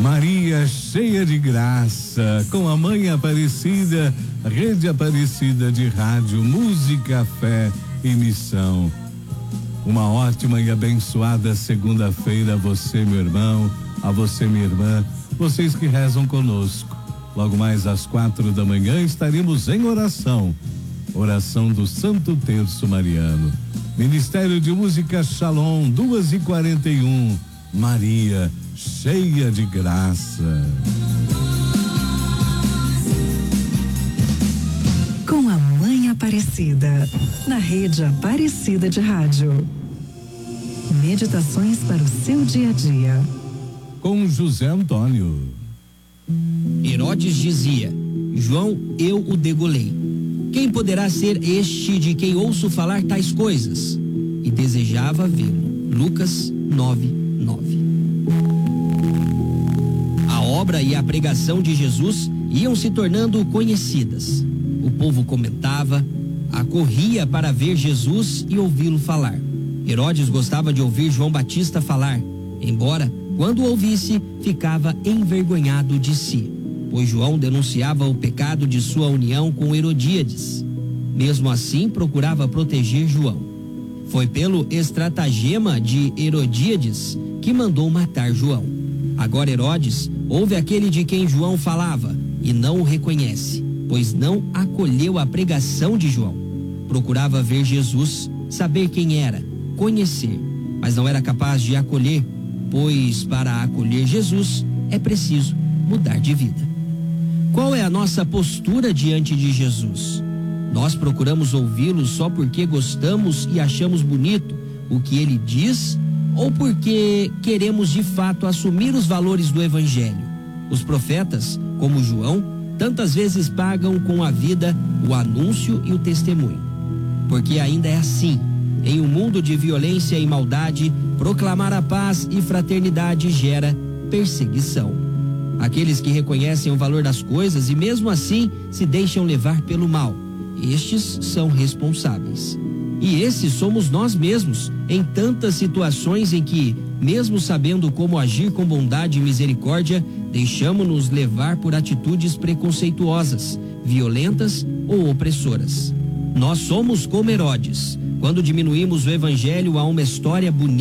Maria cheia de graça, com a Mãe Aparecida, Rede Aparecida de Rádio, Música, Fé e Missão. Uma ótima e abençoada segunda-feira a você, meu irmão, a você, minha irmã, vocês que rezam conosco. Logo mais às 4h estaremos em oração do Santo Terço Mariano. Ministério de Música Shalom, 2h41, Maria cheia de graça. Com a Mãe Aparecida, na Rede Aparecida de Rádio. Meditações para o seu dia a dia. Com José Antônio. Herodes dizia: João, eu o degolei. Quem poderá ser este de quem ouço falar tais coisas? E desejava vê-lo. Lucas 9:9. A obra e a pregação de Jesus iam se tornando conhecidas. O povo comentava, acorria para ver Jesus e ouvi-lo falar. Herodes gostava de ouvir João Batista falar, embora, quando o ouvisse, ficava envergonhado de si, pois João denunciava o pecado de sua união com Herodíades. Mesmo assim, procurava proteger João. Foi pelo estratagema de Herodíades que mandou matar João. Agora Herodes ouve aquele de quem João falava e não o reconhece, pois não acolheu a pregação de João. Procurava ver Jesus, saber quem era, conhecer, mas não era capaz de acolher, pois para acolher Jesus é preciso mudar de vida. Qual é a nossa postura diante de Jesus? Nós procuramos ouvi-lo só porque gostamos e achamos bonito o que ele diz, ou porque queremos de fato assumir os valores do Evangelho? Os profetas, como João, tantas vezes pagam com a vida o anúncio e o testemunho. Porque ainda é assim, em um mundo de violência e maldade, proclamar a paz e fraternidade gera perseguição. Aqueles que reconhecem o valor das coisas e mesmo assim se deixam levar pelo mal, estes são responsáveis. E esses somos nós mesmos, em tantas situações em que, mesmo sabendo como agir com bondade e misericórdia, deixamos-nos levar por atitudes preconceituosas, violentas ou opressoras. Nós somos como Herodes, quando diminuímos o Evangelho a uma história bonita